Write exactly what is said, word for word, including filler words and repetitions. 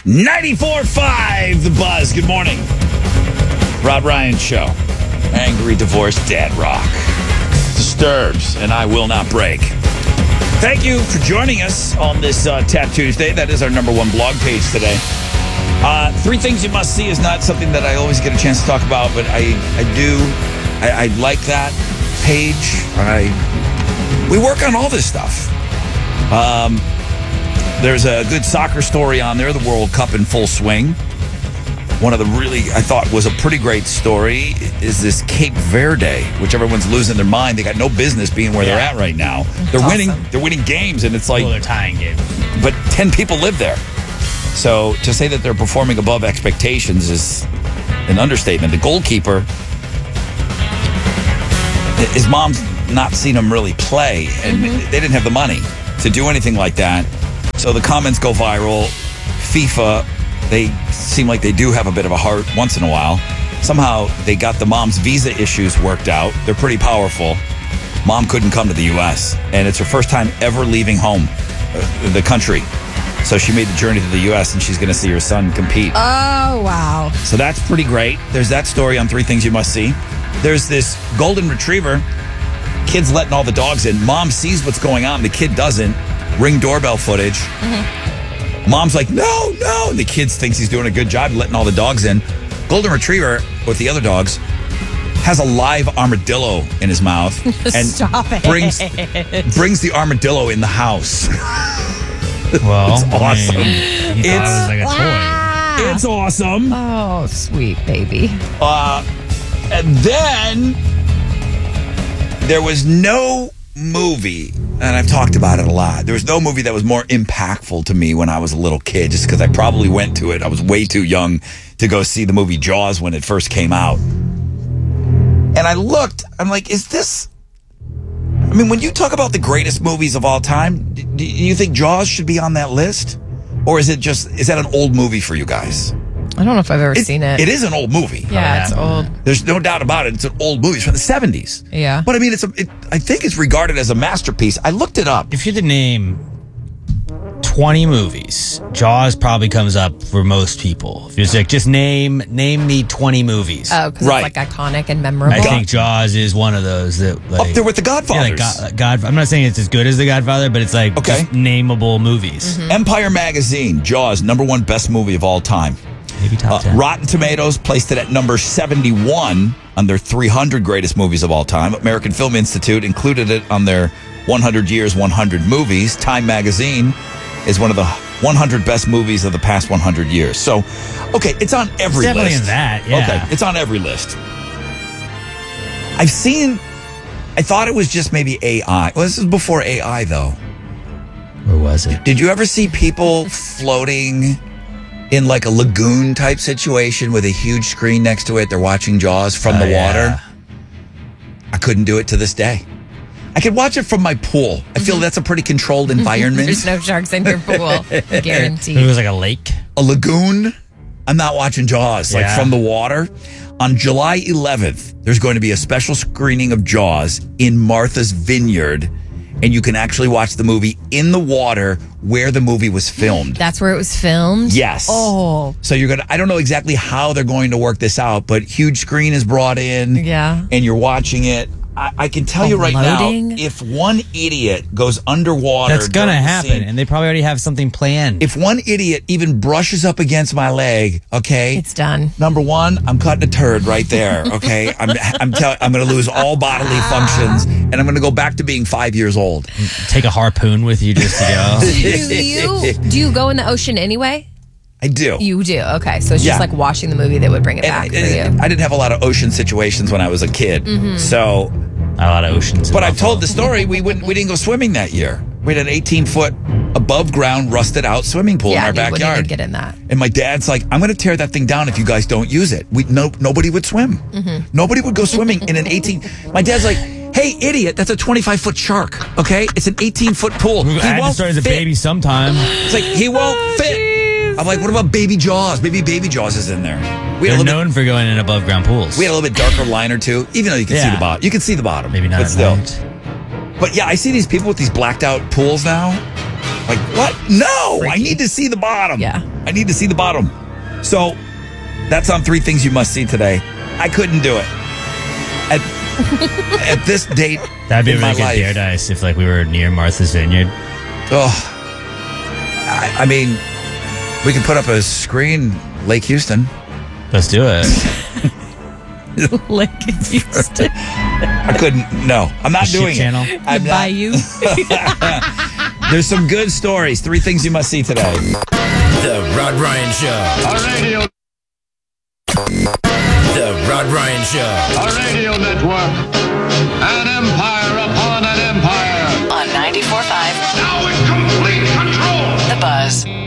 ninety-four point five The Buzz. Good morning. Rob Ryan Show. Angry Divorced Dad Rock. Disturbs, and I will not break. Thank you for joining us on this uh, Tap Tuesday. That is our number one blog page today. Uh, three things you must see is not something that I always get a chance to talk about, but I, I do. I, I like that page. I we work on all this stuff. Um, there's a good soccer story on there. The World Cup in full swing. One of the really, I thought, was a pretty great story is this Cape Verde, which everyone's losing their mind. They got no business being where yeah. they're at right now. They're That's winning. awesome. They're winning games, and it's like, well, they're tying games. But ten people live there. So to say that they're performing above expectations is an understatement. The goalkeeper, his mom's not seen him really play, and mm-hmm. they didn't have the money to do anything like that. So the comments go viral. FIFA, they seem like they do have a bit of a heart once in a while. Somehow they got the mom's visa issues worked out. They're pretty powerful. Mom couldn't come to the U S, and it's her first time ever leaving home, uh, the country. So she made the journey to the U S, and she's going to see her son compete. Oh, wow. So that's pretty great. There's that story on Three Things You Must See. There's this golden retriever. Kid's letting all the dogs in. Mom sees what's going on. The kid doesn't. Ring doorbell footage. Mm-hmm. Mom's like, no, no. And the kid thinks he's doing a good job letting all the dogs in. Golden retriever, with the other dogs, has a live armadillo in his mouth. And Stop it. brings, brings the armadillo in the house. Well, it's awesome. I mean, he it's, thought it was like a toy. It's awesome. Oh, sweet baby. Uh, and then there was no movie, and I've talked about it a lot. There was no movie that was more impactful to me when I was a little kid, just because I probably went to it. I was way too young to go see the movie Jaws when it first came out. And I looked, I'm like, is this... I mean, when you talk about the greatest movies of all time, do you think Jaws should be on that list? Or is it just, is that an old movie for you guys? I don't know if I've ever it, seen it. It is an old movie. Yeah, it's old. There's no doubt about it. It's an old movie. It's from the seventies. Yeah. But I mean, it's a, it, I think it's regarded as a masterpiece. I looked it up. If you had to name twenty movies, Jaws probably comes up for most people. If you're like, just name name me twenty movies. Oh, because Right. it's like iconic and memorable. I think Jaws is one of those that like Up there with The Godfathers. Yeah, like God, God. I'm not saying it's as good as The Godfather, but it's like Okay. just nameable movies. Mm-hmm. Empire Magazine, Jaws, number one best movie of all time. Maybe top Uh, ten. Rotten Tomatoes placed it at number seventy-one on their three hundred greatest movies of all time. American Film Institute included it on their one hundred years, one hundred movies. Time Magazine is one of the one hundred best movies of the past one hundred years. So, okay, it's on every It's definitely list. in that, yeah. Okay, it's on every list. I've seen, I thought it was just maybe A I. Well, this is before A I, though. Where was it? Did you ever see people floating in like a lagoon type situation with a huge screen next to it? They're watching Jaws from Oh, the yeah. water. I couldn't do it to this day. I could watch it from my pool. I feel that's a pretty controlled environment. There's no sharks in your pool. Guaranteed. It was like a lake. A lagoon. I'm not watching Jaws like Yeah. from the water. On July eleventh, there's going to be a special screening of Jaws in Martha's Vineyard, and you can actually watch the movie in the water where the movie was filmed. That's where it was filmed? Yes. Oh. So you're gonna. I don't know exactly how they're going to work this out, but huge screen is brought in. Yeah. And you're watching it. I, I can tell you right Loading. now, if one idiot goes underwater, That's gonna during the happen, scene- and they probably already have something planned. if one idiot even brushes up against my leg, okay, It's done. number one, I'm cutting a turd right there. Okay, I'm I'm telling. I'm going to lose all bodily functions, and I'm going to go back to being five years old. Take a harpoon with you just to go. Do you, do you go in the ocean anyway? I do. You do. Okay. So it's Yeah. just like watching the movie that would bring it And back I, for you. I didn't have a lot of ocean situations when I was a kid, so. A lot of oceans. in But I've Buffalo. told the story. We wouldn't. We didn't go swimming that year. We had an eighteen foot above ground rusted out swimming pool yeah, in our you wouldn't even backyard. get in that. And my dad's like, "I'm going to tear that thing down if you guys don't use it." We no nobody would swim. Mm-hmm. Nobody would go swimming in an eighteen. My dad's like, "Hey, idiot! That's a twenty-five foot shark. Okay, it's an eighteen foot pool. He I had to won't start as a fit." baby sometime. It's like he won't fit. I'm like, what about Baby Jaws? Maybe Baby Jaws is in there. We had a They're little known bit, for going in above ground pools. we had a little bit darker line or two, even though you can see Yeah. the bottom. You can see the bottom. Maybe not but at still. night. But yeah, I see these people with these blacked out pools now. Like, what? No, I Freaky. need to see the bottom. Yeah. I need to see the bottom. So that's on Three Things You Must See today. I couldn't do it. At, at this date That'd be in a my really good life. dare dice if like we were near Martha's Vineyard. Oh, I, I mean, we can put up a screen, Lake Houston. Let's do it. Lake Houston. I couldn't. No, I'm not Ship doing channel. it. I'm The not. Bayou. There's some good stories. Three things you must see today. The Rod Ryan Show. A radio, The Rod Ryan Show. a radio network. An empire upon an empire. On ninety-four point five Now in complete control. The Buzz.